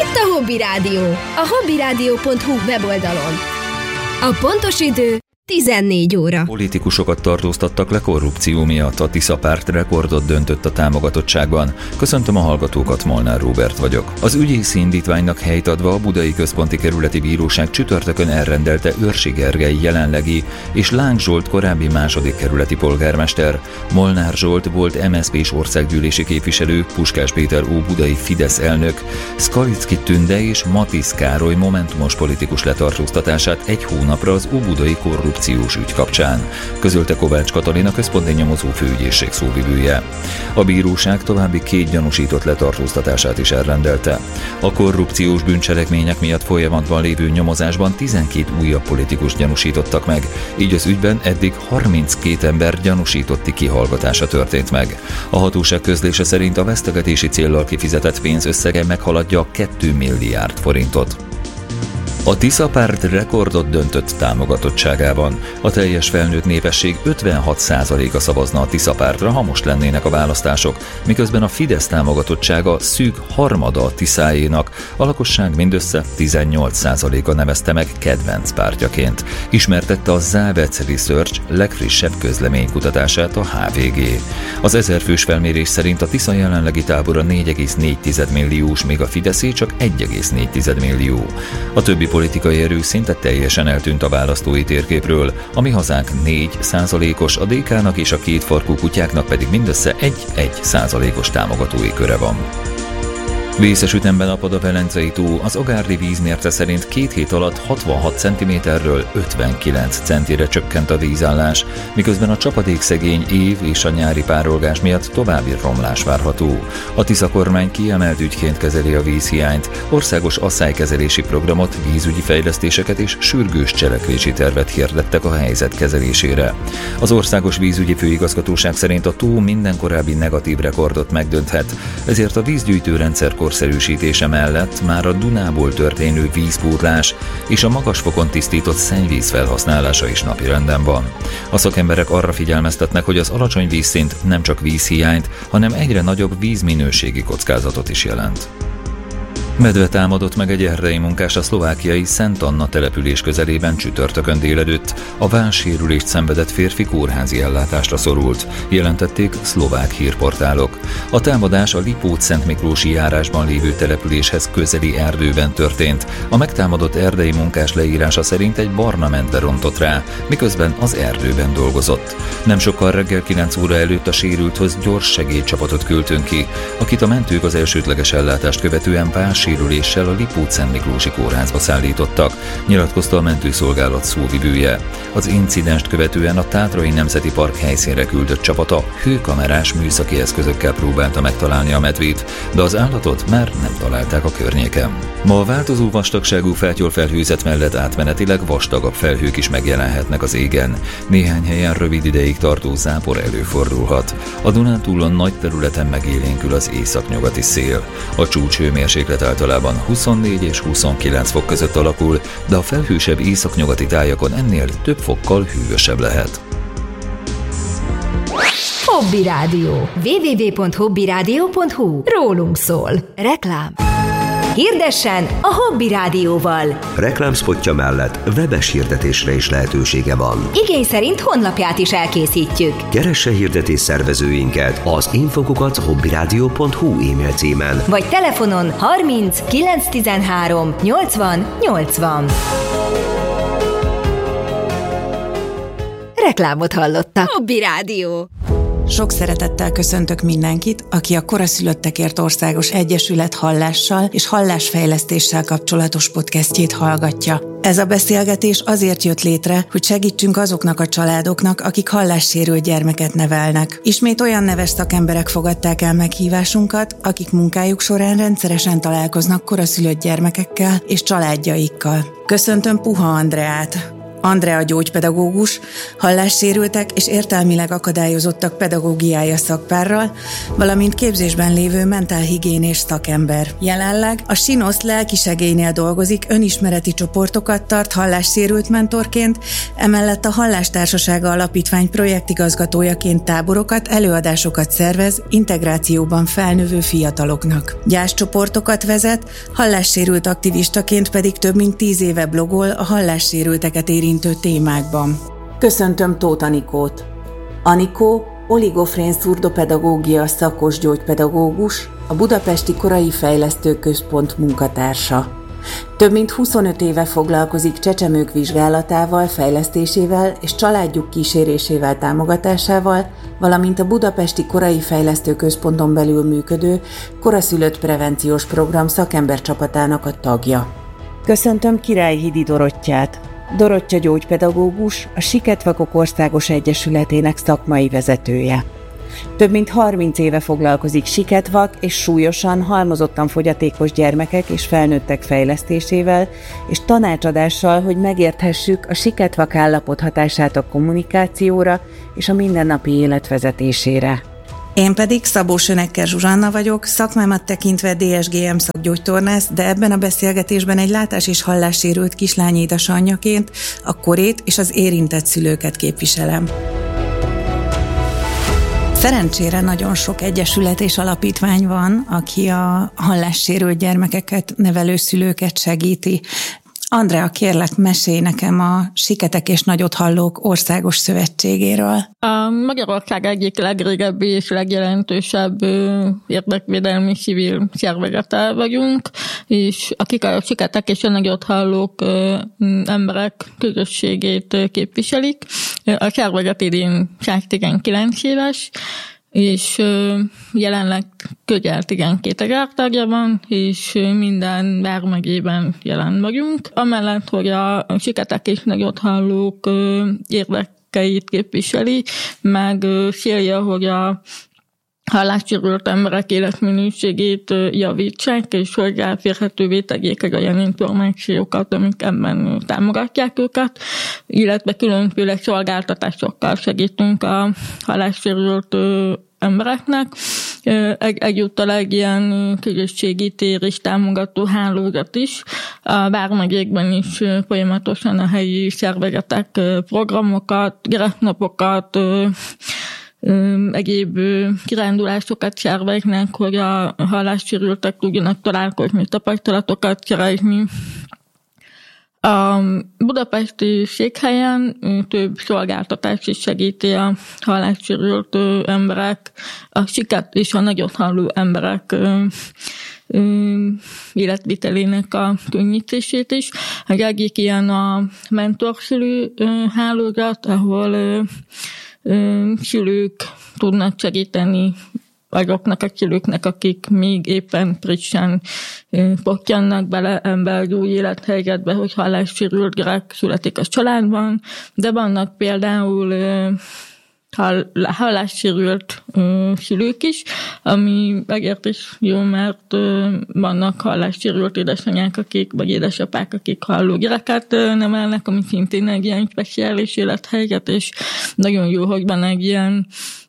Itt a Hobby Rádió, a hobbyradio.hu weboldalon. A pontos idő 14 óra. Politikusokat tartóztattak le korrupció miatt. A Tisza párt rekordot döntött a támogatottságban. Köszöntöm a hallgatókat, Molnár Róbert vagyok. Az ügyészi indítványnak helyt adva a Budai Központi Kerületi Bíróság csütörtökön elrendelte Őrsi Gergely jelenlegi és Láng Zsolt korábbi második kerületi polgármester, Molnár Zsolt volt MSZP-s országgyűlési képviselő, Puskás Péter óbudai Fidesz elnök, Szkalicki Tünde és Matisz Károly momentumos politikus letartóztatását egy hónapra az óbudai korrupciós ügy kapcsán, közölte Kovács Katalin, a központi nyomozó főügyészség szóvivője. A bíróság további 2 gyanúsított letartóztatását is elrendelte. A korrupciós bűncselekmények miatt folyamatban lévő nyomozásban 12 újabb politikus gyanúsítottak meg, így az ügyben eddig 32 ember gyanúsítotti kihallgatása történt meg. A hatóság közlése szerint a vesztegetési céllal kifizetett pénz összege meghaladja 2 milliárd forintot. A Tisza párt rekordot döntött támogatottságában. A teljes felnőtt népesség 56%-a szavazna a Tisza pártra, ha most lennének a választások, miközben a Fidesz támogatottsága szűk harmada a Tiszáénak, a lakosság mindössze 18%-a nevezte meg kedvenc pártjaként. Ismertette a Závec Research legfrissebb közleménykutatását, a HVG. Az 1000 fős felmérés szerint a Tisza jelenlegi tábora 4,4 milliós, míg a Fideszé csak 1,4 millió. A többi politikai erő szinte teljesen eltűnt a választói térképről, a Mi Hazánk 4%-os, a DK-nak és a kétfarkú kutyáknak pedig mindössze 1% támogatói köre van. Vészes ütemben apad a Velencei tó, az Agárdi vízmérce szerint 2 hét alatt 66 cm-ről 59 centire csökkent a vízállás, miközben a csapadékszegény év és a nyári párolgás miatt további romlás várható. A Tisza kormány kiemelt ügyként kezeli a vízhiányt, országos asszálykezelési programot, vízügyi fejlesztéseket és sürgős cselekvési tervet hirdettek a helyzet kezelésére. Az Országos Vízügyi Főigazgatóság szerint a tó minden korábbi negatív rekordot megdönthet, ezért a vízgyűjtőrendszer korszerűsítése mellett már a Dunából történő vízpótlás és a magas fokon tisztított szennyvíz felhasználása is napirenden van. A szakemberek arra figyelmeztetnek, hogy az alacsony vízszint nem csak vízhiányt, hanem egyre nagyobb vízminőségi kockázatot is jelent. Medve támadott meg egy erdei munkás a szlovákiai Szent Anna település közelében csütörtökön délelőtt. A vállsérülést szenvedett férfi kórházi ellátásra szorult, jelentették szlovák hírportálok. A támadás a Lipót-Szentmiklósi járásban lévő településhez közeli erdőben történt. A megtámadott erdei munkás leírása szerint egy barna medve rontott rá, miközben az erdőben dolgozott. Nem sokkal reggel 9 óra előtt a sérülthoz gyors segélycsapatot küldtünk ki, akit a mentők az elsődleges ellátást követően sérüléssel a Lipót-Szentmiklósi kórházba szállítottak, nyilatkozta a mentőszolgálat szóvivője. Az incidenst követően a Tátrai Nemzeti Park helyszínre küldött csapata hőkamerás műszaki eszközökkel próbálta megtalálni a medvét, de az állatot már nem találták a környéken. Ma a változó vastagságú fátyolfelhőzet mellett átmenetileg vastagabb felhők is megjelenhetnek az égen. Néhány helyen rövid ideig tartó zápor előfordulhat. A Dunántúlon nagy területen megélénkül az északnyugati szél. A csúcshőmérséklet általában 24 és 29 fok között alakul, de a felhősebb északnyugati tájakon ennél több fokkal hűvösebb lehet. Hobby Rádió. www.hobbyradio.hu. Rólunk szól. Reklám. Hirdessen a Hobby Rádióval. Reklámszpotja mellett webes hirdetésre is lehetősége van. Igény szerint honlapját is elkészítjük. Keresse hirdetés szervezőinket az info@hobbyradio.hu e-mail címen. Vagy telefonon 30 913 80 80. Reklámot hallottak. Hobby Rádió. Sok szeretettel köszöntök mindenkit, aki a Koraszülöttekért Országos Egyesület hallással és hallásfejlesztéssel kapcsolatos podcastjét hallgatja. Ez a beszélgetés azért jött létre, hogy segítsünk azoknak a családoknak, akik hallássérült gyermeket nevelnek. Ismét olyan neves szakemberek fogadták el meghívásunkat, akik munkájuk során rendszeresen találkoznak koraszülött gyermekekkel és családjaikkal. Köszöntöm Puha Andreát, Andrea gyógypedagógus, hallássérültek és értelmileg akadályozottak pedagógiája szakpárral, valamint képzésben lévő mentálhigiénés szakember. Jelenleg a Sinosz lelkisegélynél dolgozik, önismereti csoportokat tart hallássérült mentorként, emellett a Hallástársasága Alapítvány projektigazgatójaként táborokat, előadásokat szervez integrációban felnövő fiataloknak. Gyászcsoportokat vezet, hallássérült aktivistaként pedig több mint 10 éve blogol a hallássérülteket érintő témákban. Köszöntöm Tóth Anikót. Anikó oligofrén szurdopedagógia szakos gyógypedagógus, a Budapesti Korai Fejlesztő Központ munkatársa. Több mint 25 éve foglalkozik csecsemők vizsgálatával, fejlesztésével és családjuk kísérésével, támogatásával, valamint a Budapesti Korai Fejlesztő Központon belül működő koraszülött prevenciós program szakembercsapatának a tagja. Köszöntöm Királyhidi Dorottyát. Dorottya gyógypedagógus, a Siketvakok Országos Egyesületének szakmai vezetője. Több mint 30 éve foglalkozik siketvak és súlyosan, halmozottan fogyatékos gyermekek és felnőttek fejlesztésével és tanácsadással, hogy megérthessük a siketvak állapot hatását a kommunikációra és a mindennapi élet vezetésére. Én pedig Szabó Sönekker Zsuzsanna vagyok, szakmámat tekintve DSGM szakgyógytornász, de ebben a beszélgetésben egy látás- és hallássérült kislány édesanyjaként a korét és az érintett szülőket képviselem. Szerencsére nagyon sok egyesület és alapítvány van, aki a hallássérült gyermekeket, nevelő szülőket segíti. Andrea, kérlek, mesélj nekem a Siketek és Nagyothallók Országos Szövetségéről. A Magyarország egyik legrégebbi és legjelentősebb érdekvédelmi civil szervezete vagyunk, és akik a Siketek és a Nagyothallók emberek közösségét képviselik. A szervezet idén 119 éves, és jelenleg közel 12 000 tagja van, és minden vármegyében jelen vagyunk. Amellett, hogy a Siketek és Nagyothallók érdekeit képviseli, meg célja, hogy a hallássérült emberek életminőségét javítsák, és hozzáférhetővé tegyék olyan információkat, amik ebben támogatják őket, illetve különféle szolgáltatásokkal segítünk a hallássérült embereknek. Egyúttal egy ilyen közösségi tér és támogató hálózat is. A vármegyékben is folyamatosan a helyi szervezetek programokat, gyereknapokat, egyéb kirándulásokat szerveznek, hogy a hallássérültek tudjanak találkozni, tapasztalatokat szerezni. A budapesti székhelyen több szolgáltatás is segíti a hallássérült emberek, a siket és a nagyothalló emberek életvitelének a könnyítését is. Az egyik ilyen a mentorszülő hálózat, ahol szülők tudnak segíteni azoknak a szülőknek, akik még éppen frissen pottyannak bele egy új élethelyzetbe, hogy hallássérült gyerek születik a családban, de vannak például hallássérült szülők is, ami megért is jó, mert vannak hallássérült édesanyák, vagy édesapák, akik halló gyereket nevelnek, ami szintén egy ilyen speciális élethelyzet, és nagyon jó, hogy van egy ilyen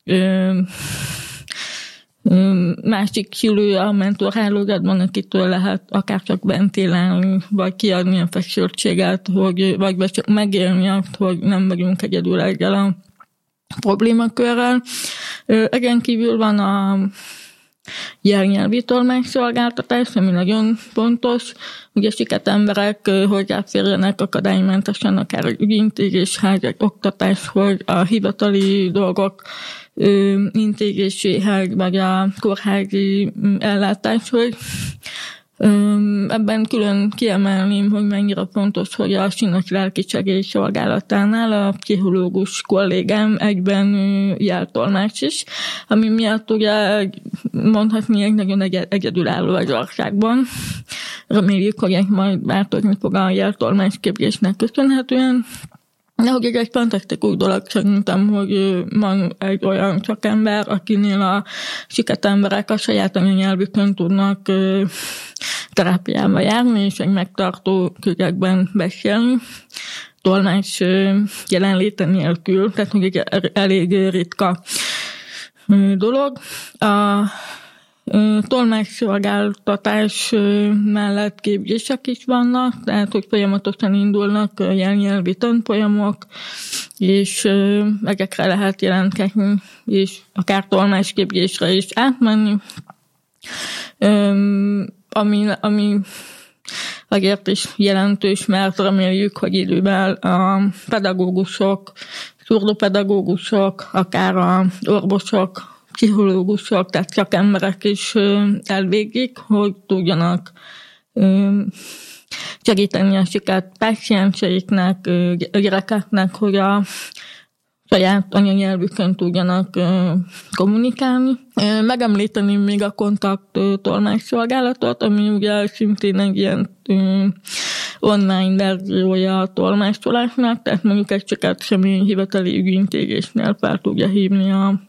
másik szülő a mentorhálózatban, akitől lehet akár csak ventilálni, vagy kiadni a feszültséget, vagy csak megélni azt, hogy nem vagyunk egyedül ezzel a problémakörrel. Ezen kívül van a jelnyelvi tolmácsszolgáltatás, ami nagyon fontos, hogy a siket emberek hozzáférjenek akadálymentesen akár az ügyintézéshez, az oktatáshoz, a hivatali dolgok intézéséhez, vagy a kórházi ellátáshoz. Ebben külön kiemelném, hogy mennyire fontos, hogy a Sinosz lelkisegély szolgálatánál a pszichológus kollégám egyben jeltolmács is, ami miatt ugye mondhatni egy nagyon egyedülálló az országban. Reméljük, hogy majd változni fog a jeltolmács képzésnek köszönhetően. De hogy ez egy fantasztikus dolog szerintem, hogy van egy olyan szakember, akinél a siket emberek a saját anyanyelvükön tudnak terápiába járni, és egy megtartó közegben beszélni. tolmács jelenléte nélkül, tehát hogy elég ritka dolog. A tolmácsszolgáltatás mellett képzések is vannak, tehát hogy folyamatosan indulnak jelnyelvi tanfolyamok, és ezekre lehet jelentkezni, és akár tolmácsképzésre is átmenni, ami azért is jelentős, mert reméljük, hogy idővel a pedagógusok, szurdopedagógusok, akár az orvosok, pszichológusok, tehát szakemberek is elvégzik, hogy tudjanak segíteni a sikert pácienseiknek, gyerekeknek, hogy a saját anyanyelvükön tudjanak kommunikálni. Megemlíteném még a kontakt tolmácsszolgálatot, ami ugye szintén egy ilyen online verziója a tolmácsolásnak, tehát mondjuk egy sikert személyi hivatali ügyintézésnél fel tudja hívni a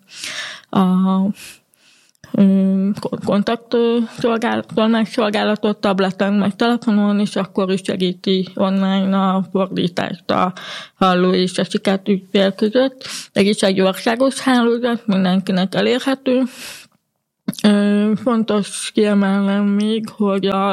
kontakt tolmácsszolgálatot tableten meg telefonon, és akkor is segíti online a fordítást a halló és a sikert ügyfél között. Ez is egy országos hálózat, mindenkinek elérhető. Fontos kiemelnem még, hogy a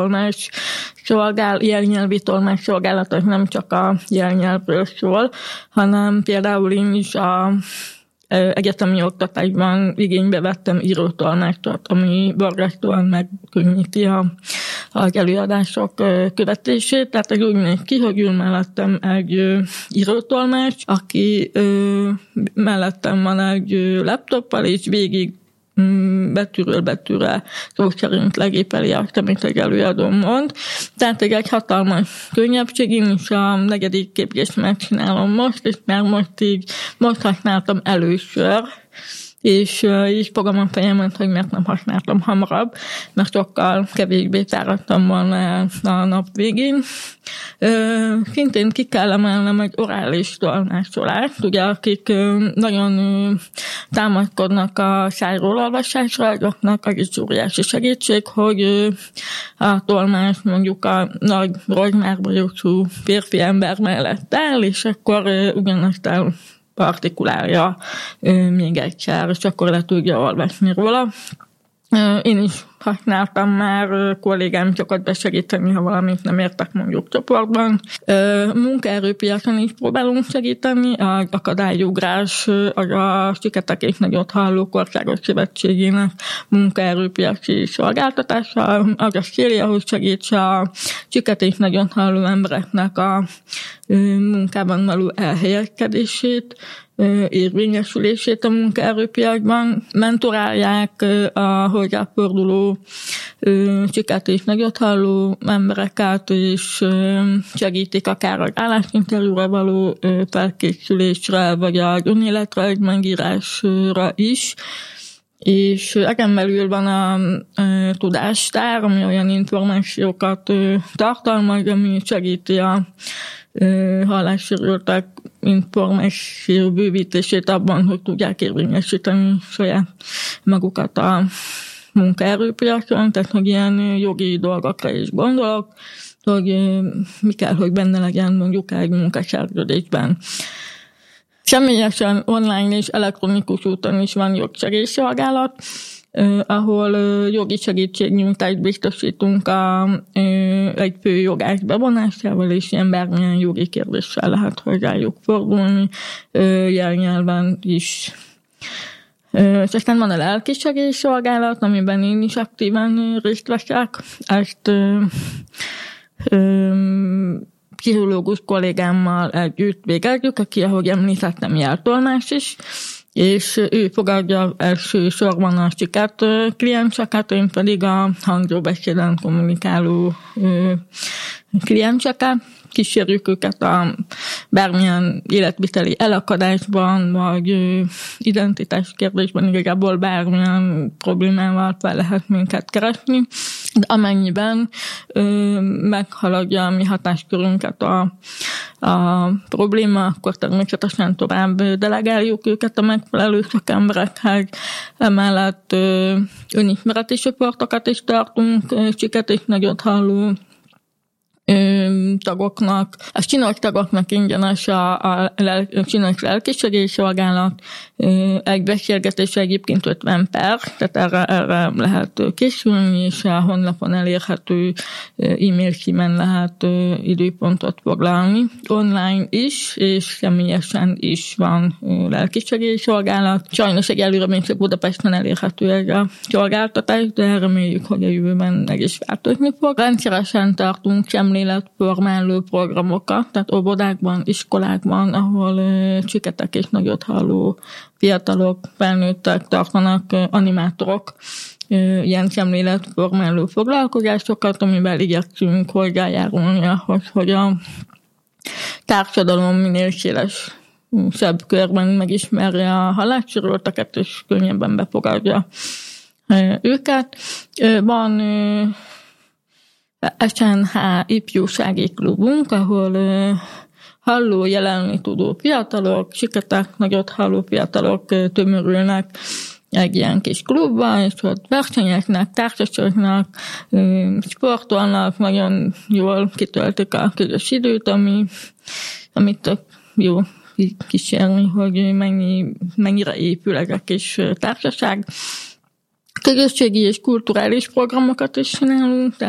jelnyelvi tolmácsszolgálat az nem csak a jelnyelvről szól, hanem például én is a egyetemi oktatásban igénybe vettem írótolmácsot, ami borzasztóan megkönnyíti az előadások követését. Tehát ez úgy néz ki, hogy ül mellettem egy írótolmács, aki mellettem van egy laptoppal, és végig betűről betűre szó szerint legépeli azt, amit egy előadó mond. Tehát egy hatalmas könnyebbség, én is a 4. képzést megcsinálom most, és már most használtam először, és így fogom a fejemet, hogy miért nem használtam hamarabb, mert sokkal kevésbé fáradtam volna a nap végén. Szintén ki kell emelnem egy orális tolmácsolást, ugye akik nagyon támaszkodnak a szájról olvasásra, azoknak az is óriási segítség, hogy a tolmács mondjuk a nagy rozsmárbolyósú férfi ember mellett áll, és akkor ugyanazt artikulálja még egyszer, és akkor le tudja olvasni róla. Én is használtam már kollégám sokat besegíteni, ha valamit nem értek mondjuk csoportban. Munkaerőpiacon is próbálunk segíteni. Az akadályugrás az a Siketekét Nagyot Hallók Országos Szövetségének munkaerőpiaci szolgáltatása. Az a célja, hogy segítse a Siketekét Nagyot Halló embereknek a munkában való elhelyezkedését, érvényesülését a munkaerőpiacban, mentorálják a hozzáforduló Siketekét Nagyot Halló embereket, és segítik akár az állásinterjúra való felkészülésre, vagy az önéletrajz megírásra is. És ezen belül van a tudástár, ami olyan információkat tartalmaz, ami segíti a hallássérültek információ bővítését abban, hogy tudják érvényesíteni saját magukat a munkaerőpiacon, tehát hogy ilyen jogi dolgokra is gondolok, hogy mi kell, hogy benne legyen mondjuk egy munkaszerződésben. Személyesen online és elektronikus úton is van jogsegélyszolgálat, ahol jogi segítségnyújtást biztosítunk egy főjogász bevonásával, és ilyen bármilyen jogi kérdéssel lehet hozzájuk fordulni, jelnyelven is. És aztán van a lelki segélyszolgálat, amiben én is aktívan részt veszek. Ezt pszichológus kollégámmal együtt végezzük, aki, ahogy említettem, jeltolmács is, és ő fogadja elsősorban a sikert klienseket, én pedig a hangzóbeszéden kommunikáló klienseket. Kísérjük őket a bármilyen életviteli elakadásban, vagy identitás kérdésben, igazából bármilyen problémával fel lehet minket keresni. De amennyiben meghaladja a mi hatáskörünket a probléma, akkor természetesen tovább delegáljuk őket a megfelelő szakemberekhez. Emellett önismereti csoportokat is tartunk, Siketekét Nagyot Halló tagoknak, a csinos tagoknak ingyenes a csinos lelkisegélyszolgálat, egy beszélgetés egyébként 50 perc, tehát erre lehet készülni, és a honlapon elérhető e-mail címen lehet időpontot foglalni. Online is, és személyesen is van lelkisegélyszolgálat. Sajnos egyelőre még csak Budapesten elérhető ez a szolgáltatás, de reméljük, hogy a jövőben meg is változni fog. Rendszeresen tartunk szemléletformáló programokat, tehát óvodákban, iskolákban, ahol csiketek és nagyot halló fiatalok, felnőttek tartanak animátorok ilyen szemléletformáló foglalkozásokat, amivel igyekszünk hozzájárulni ahhoz, hogy a társadalom minél szélesebb körben megismerje a hallássérülteket, és könnyebben befogadja őket. Van SNH ifjúsági klubunk, ahol halló, jelenni tudó fiatalok, siketek, nagyot halló fiatalok tömörülnek egy ilyen kis klubban, és ott versenyeknek, társaságnak, sportolnak, nagyon jól kitöltik a közös időt, amit tök jó kísérni, hogy mennyire épül ez a kis társaság. Közösségi és kulturális programokat is csinálunk,